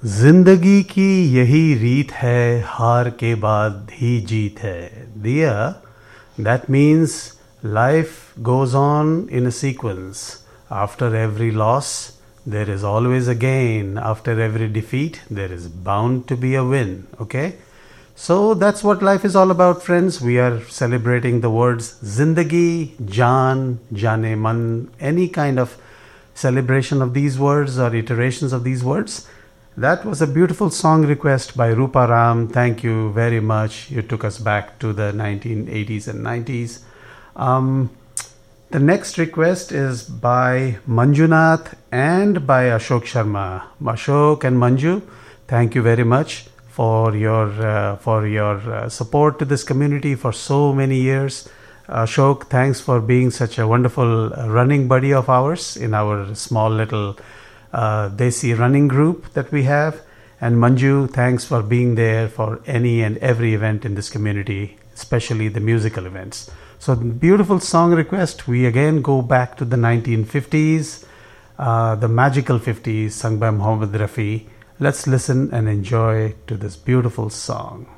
जिंदगी की यही रीत है, हार के बाद ही जीत है. Diya, that means life goes on in a sequence. After every loss, there is always a gain. After every defeat, there is bound to be a win. Okay? So that's what life is all about, friends. We are celebrating the words Zindagi, Jaan, Jane Man, any kind of celebration of these words or iterations of these words. That was a beautiful song request by Rupa Ram. Thank you very much. You took us back to the 1980s and 90s. The next request is by Manjunath and by Ashok Sharma. Ashok and Manju, thank you very much for your support to this community for so many years. Ashok, thanks for being such a wonderful running buddy of ours in our small little Desi running group that we have. And Manju, thanks for being there for any and every event in this community, especially the musical events. So beautiful song request. We again go back to the 1950s, the magical 50s, sung by Mohammed Rafi. Let's listen and enjoy to this beautiful song.